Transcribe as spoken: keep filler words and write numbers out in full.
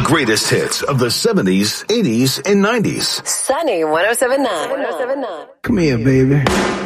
greatest hits of the seventies, eighties, and nineties. Sunny one oh seven point nine. Come here, baby.